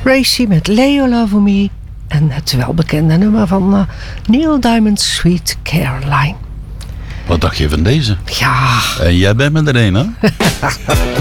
Racy met Leo Love Me. En het welbekende nummer van Neil Diamond, Sweet Caroline. Wat dacht je van deze? Ja. En jij bent met er een, hè?